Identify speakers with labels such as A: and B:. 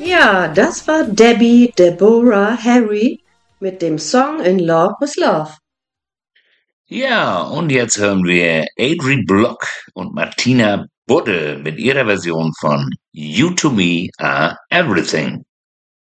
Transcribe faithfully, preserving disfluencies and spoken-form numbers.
A: Ja, das war Debbie Deborah Harry mit dem Song In Love with Love.
B: Ja, und jetzt hören wir Adri Block und Martina Budde mit ihrer Version von You to Me Are Everything.